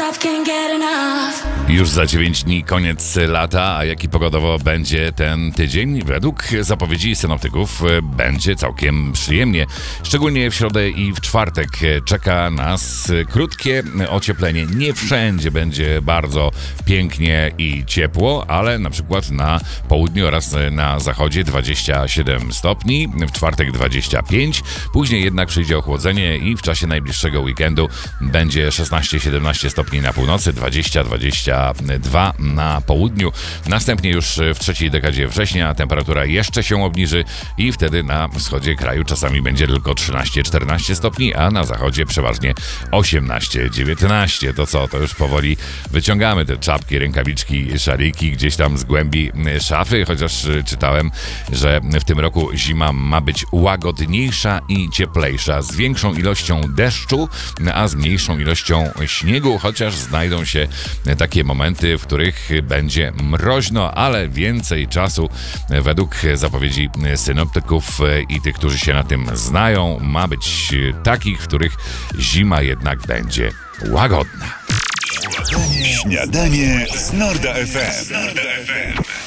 Już za 9 dni koniec lata, a jaki pogodowo będzie ten tydzień? Według zapowiedzi synoptyków będzie całkiem przyjemnie. Szczególnie w środę i w czwartek czeka nas krótkie ocieplenie. Nie wszędzie będzie bardzo pięknie i ciepło, ale na przykład na południu oraz na zachodzie 27 stopni, w czwartek 25, później jednak przyjdzie ochłodzenie i w czasie najbliższego weekendu będzie 16-17 stopni na północy, 20-22 na południu. Następnie już w trzeciej dekadzie września temperatura jeszcze się obniży i wtedy na wschodzie kraju czasami będzie tylko 13-14 stopni, a na zachodzie przeważnie 18-19. To co, to już powoli wyciągamy te czapki, rękawiczki, szaliki gdzieś tam z głębi szafy, chociaż czytałem, że w tym roku zima ma być łagodniejsza i cieplejsza, z większą ilością deszczu, a z mniejszą ilością śniegu, chociaż znajdą się takie momenty, w których będzie mroźno, ale więcej czasu według zapowiedzi synoptyków i tych, którzy się na tym znają, ma być takich, w których zima jednak będzie łagodna. Śniadanie z Norda FM.